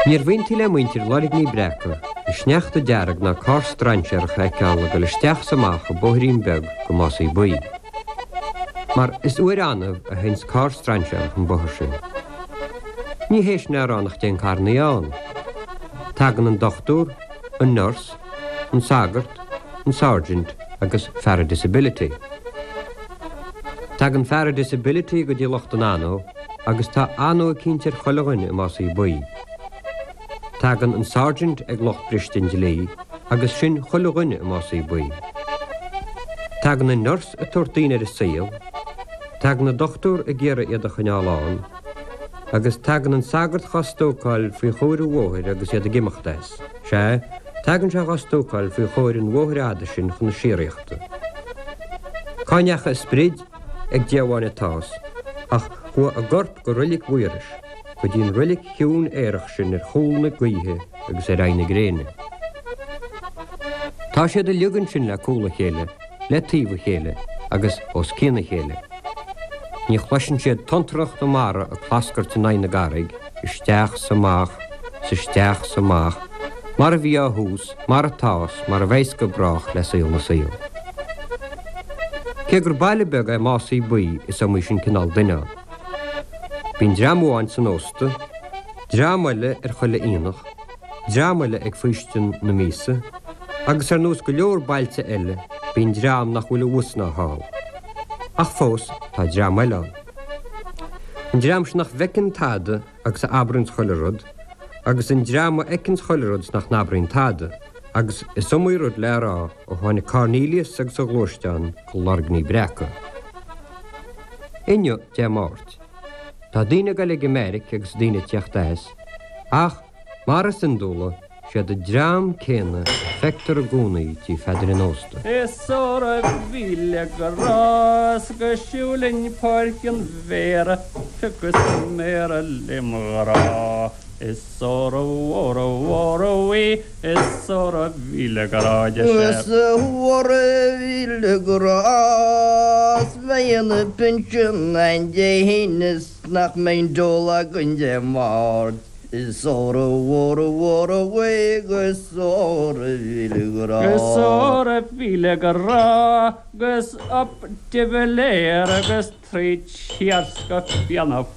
Níor bhaintí le muintir lorig ní breca, is sneachta dearag na cá strainsear chaiceála go leisteach samach a bóthín beg go másaí buí. Mar is uair anamh a hens cá strainsear an bóthir sin. Ní héis na ránach den carnaí an. Tagan an dochtúr, an nurse, an sagart, an sergeant agus fear disability. Tagan fear disability go dtí locht an anó, agus tá anó a cíntear cholaghine i másaí buí. Tagan an sergeant ag locht bristin lí, agus sin cholaghine i másaí buí. Tagan an nurse a tuairtíine is saoil, tagan na dochtúr a ggéire iad a chuneáláin, agus tagan an sagart chastócáil faoi chóir bhóthir agus iad a gimachtais. Se, tagan se chastócáil faoi chóir an bhóthir ada sin chun na síoreachta. Cáineacha is sprid ag deabháin atás, ach chua a gorp go ruillig bhuiris, go dtíon ruillig hiún éireach sin chúlna gaothe agus raine gréine. Tá siad a liugann sin le cúla chéile, le tíomh chéile agus os cína chéile. Ní chluisin siad tontracht do mara a chlascart na na garaig, isteach samach, sa steach samach, mar a bhí a hús, mar a tás, mar a bhéis go brach le saoil na saoil. Cé gur baile beg a másaí buí is a sin cinál duine. Bhín dreamháin san ósta, dreamáile ar chuile íonach, dreamáile ag fuistin na mísa, agus ar nús go leor bailte eile, bhín dream nach bhfuil úsna hall. Ach fós tá dreamáile an. An dream sin nach bhecin táda agus a abrinn choilerod, agus an dream ecinn choilerod nach nabrinn táda, agus is somúrod le rá ó tháinig Cornelius agus a glóisteán go largní breca. Inne de máirt. Tá daoine go le Americ agus daoine teachtais, ach mar is an dúla siad a dream céine feictar a gúnaí tí feidir in ósta. Is óra bhíle go rás go siúlainn páircin mhéra tugus méra limrá. Is óra uí, is óra bhíle go ráide sé. Is óra bhíle go rás bhéanna pinsin ein déhénas nach main dóla gunde márt. Is óra uí, gus óra bhíle go rás. Gus óra bhíle go rá, gus op dibeléir agus trí tías go fianna